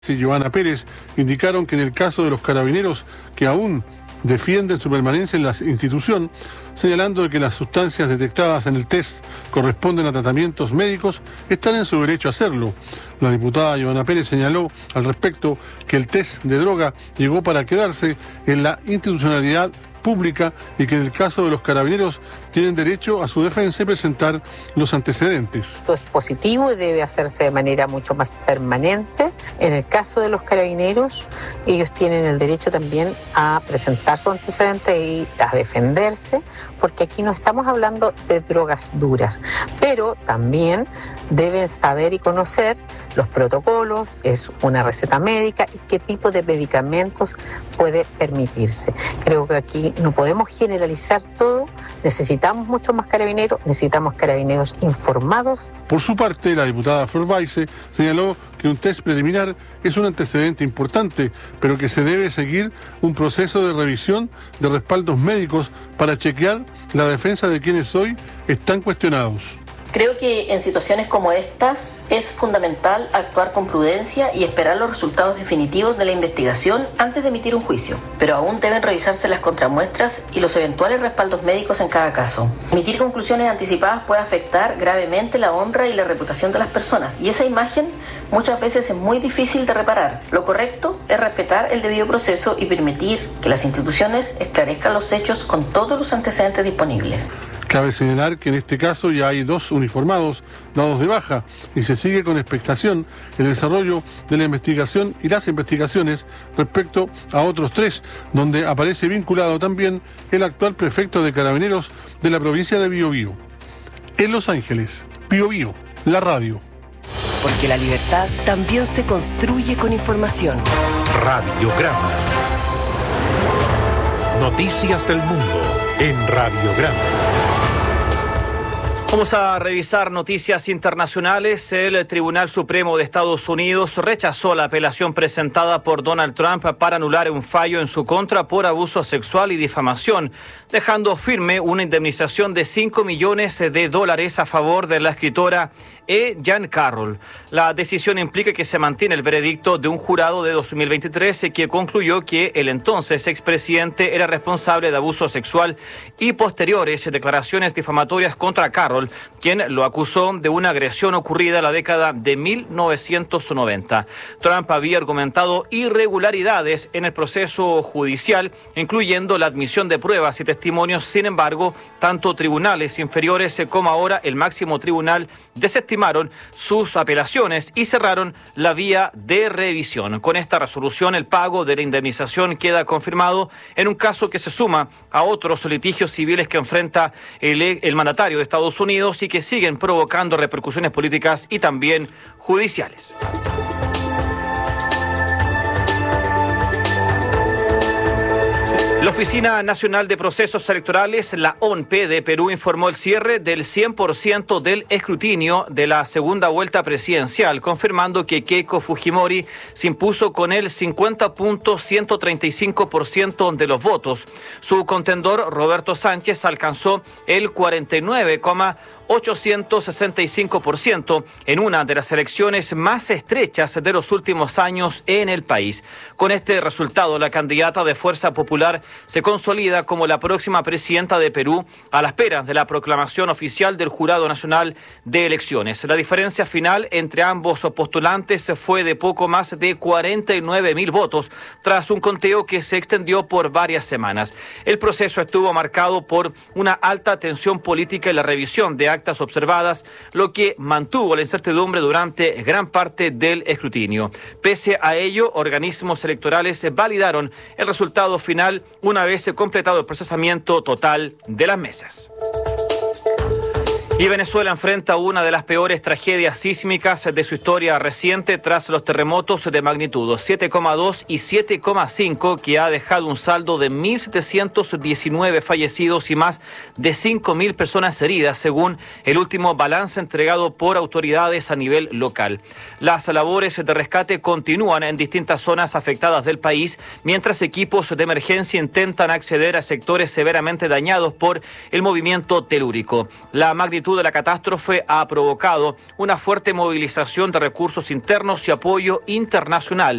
y Giovanna Pérez indicaron que en el caso de los carabineros que aún defienden su permanencia en la institución, señalando que las sustancias detectadas en el test corresponden a tratamientos médicos, están en su derecho a hacerlo. La diputada Giovanna Pérez señaló al respecto que el test de droga llegó para quedarse en la institucionalidad pública y que en el caso de los carabineros tienen derecho a su defensa y presentar los antecedentes. Esto es positivo y debe hacerse de manera mucho más permanente. En el caso de los carabineros, ellos tienen el derecho también a presentar sus antecedentes y a defenderse, porque aquí no estamos hablando de drogas duras, pero también deben saber y conocer los protocolos, es una receta médica y qué tipo de medicamentos puede permitirse. Creo que aquí no podemos generalizar todo, necesitamos mucho más carabineros, necesitamos carabineros informados. Por su parte, la diputada Flor Baise señaló que un test preliminar es un antecedente importante, pero que se debe seguir un proceso de revisión de respaldos médicos para chequear la defensa de quienes hoy están cuestionados. Creo que en situaciones como estas es fundamental actuar con prudencia y esperar los resultados definitivos de la investigación antes de emitir un juicio, pero aún deben revisarse las contramuestras y los eventuales respaldos médicos en cada caso. Emitir conclusiones anticipadas puede afectar gravemente la honra y la reputación de las personas, y esa imagen muchas veces es muy difícil de reparar. Lo correcto es respetar el debido proceso y permitir que las instituciones esclarezcan los hechos con todos los antecedentes disponibles. Cabe señalar que en este caso ya hay 2 uniformados dados de baja y se sigue con expectación el desarrollo de la investigación y las investigaciones respecto a otros 3, donde aparece vinculado también el actual prefecto de Carabineros de la provincia de Biobío. En Los Ángeles, Biobío, la radio. Porque la libertad también se construye con información. Radiograma. Noticias del mundo en Radiograma. Vamos a revisar noticias internacionales. El Tribunal Supremo de Estados Unidos rechazó la apelación presentada por Donald Trump para anular un fallo en su contra por abuso sexual y difamación, dejando firme una indemnización de $5 millones a favor de la escritora Jean Carroll. La decisión implica que se mantiene el veredicto de un jurado de 2023 que concluyó que el entonces expresidente era responsable de abuso sexual y posteriores declaraciones difamatorias contra Carroll, quien lo acusó de una agresión ocurrida en la década de 1990. Trump había argumentado irregularidades en el proceso judicial, incluyendo la admisión de pruebas y testimonios. Sin embargo, tanto tribunales inferiores como ahora el máximo tribunal desestimaron sus apelaciones y cerraron la vía de revisión. Con esta resolución, el pago de la indemnización queda confirmado en un caso que se suma a otros litigios civiles que enfrenta el mandatario de Estados Unidos y que siguen provocando repercusiones políticas y también judiciales. La Oficina Nacional de Procesos Electorales, la ONPE de Perú, informó el cierre del 100% del escrutinio de la segunda vuelta presidencial, confirmando que Keiko Fujimori se impuso con el 50.135% de los votos. Su contendor, Roberto Sánchez, alcanzó el 49,865% en una de las elecciones más estrechas de los últimos años en el país. Con este resultado, la candidata de Fuerza Popular se consolida como la próxima presidenta de Perú a la espera de la proclamación oficial del Jurado Nacional de Elecciones. La diferencia final entre ambos postulantes fue de poco más de 49.000 votos tras un conteo que se extendió por varias semanas. El proceso estuvo marcado por una alta tensión política y la revisión de actas observadas, lo que mantuvo la incertidumbre durante gran parte del escrutinio. Pese a ello, organismos electorales validaron el resultado final una vez completado el procesamiento total de las mesas. Y Venezuela enfrenta una de las peores tragedias sísmicas de su historia reciente tras los terremotos de magnitud 7,2 y 7,5 que ha dejado un saldo de 1.719 fallecidos y más de 5.000 personas heridas, según el último balance entregado por autoridades a nivel local. Las labores de rescate continúan en distintas zonas afectadas del país, mientras equipos de emergencia intentan acceder a sectores severamente dañados por el movimiento telúrico. La magnitud magnitud de la catástrofe ha provocado una fuerte movilización de recursos internos y apoyo internacional.